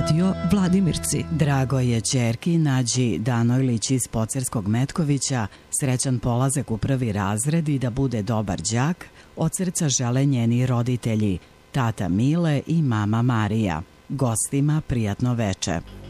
Radio Vladimirci. Drago je ćerki Nađi Danojlić iz Pocerskog Metkovića srećan polazak u prvi razred i da bude dobar đak, od srca žele njeni roditelji, tata Mile i mama Marija. Gostima prijatno veče.